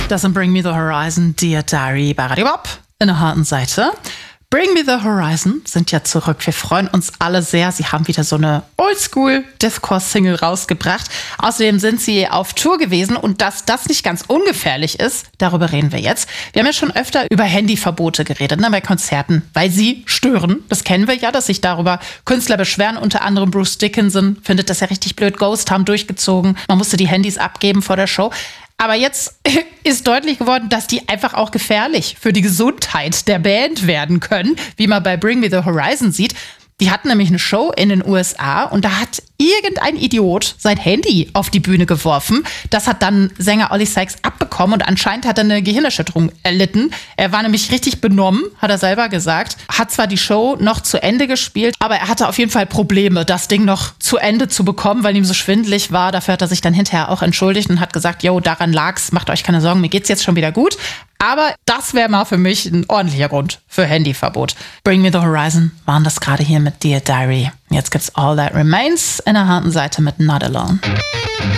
Das sind Bring Me the Horizon, Dear Diary bei Radio Bob in der harten Seite. Bring Me the Horizon sind ja zurück. Wir freuen uns alle sehr. Sie haben wieder so eine Oldschool-Discourse-Single rausgebracht. Außerdem sind sie auf Tour gewesen und dass das nicht ganz ungefährlich ist, darüber reden wir jetzt. Wir haben ja schon öfter über Handyverbote geredet, bei Konzerten, weil sie stören. Das kennen wir ja, dass sich darüber Künstler beschweren. Unter anderem Bruce Dickinson findet das ja richtig blöd. Ghost haben durchgezogen. Man musste die Handys abgeben vor der Show. Aber jetzt ist deutlich geworden, dass die einfach auch gefährlich für die Gesundheit der Band werden können, wie man bei Bring Me the Horizon sieht. Die hatten nämlich eine Show in den USA und da hat irgendein Idiot sein Handy auf die Bühne geworfen. Das hat dann Sänger Oli Sykes abbekommen und anscheinend hat er eine Gehirnerschütterung erlitten. Er war nämlich richtig benommen, hat er selber gesagt. Hat zwar die Show noch zu Ende gespielt, aber er hatte auf jeden Fall Probleme, das Ding noch zu Ende zu bekommen, weil ihm so schwindelig war. Dafür hat er sich dann hinterher auch entschuldigt und hat gesagt, jo, daran lag's, macht euch keine Sorgen, mir geht's jetzt schon wieder gut. Aber das wäre mal für mich ein ordentlicher Grund für Handyverbot. Bring Me the Horizon waren das gerade hier mit Dear Diary. Jetzt gibt's All That Remains in der harten Seite mit Not Alone.